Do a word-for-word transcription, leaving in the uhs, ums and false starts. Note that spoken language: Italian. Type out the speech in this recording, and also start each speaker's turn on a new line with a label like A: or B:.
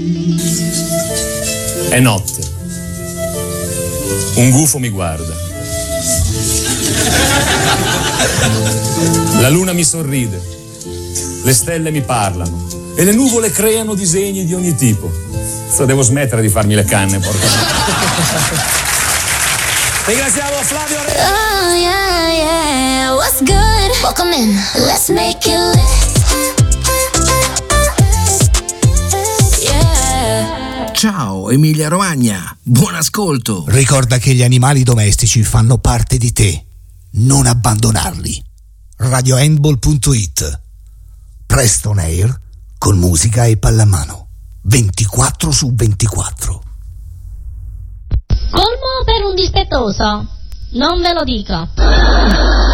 A: È notte. Un gufo mi guarda. La luna mi sorride. Le stelle mi parlano. E le nuvole creano disegni di ogni tipo. So, devo smettere di farmi le canne, porca. Ringraziamo Flavio Re.
B: Oh yeah, yeah, what's good? Welcome in, let's make it lit.
C: Ciao Emilia Romagna, buon ascolto.
D: Ricorda che gli animali domestici fanno parte di te, non abbandonarli. radio handball punto it. Preston Air con musica e pallamano ventiquattro su ventiquattro.
E: Colmo per un dispettoso, non ve lo dico.